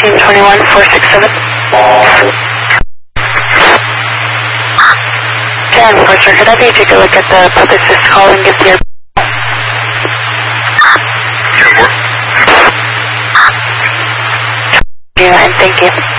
1321-467. 10, Porter, could I have you take a look at the publicist call and get the... 10-4. Thank you.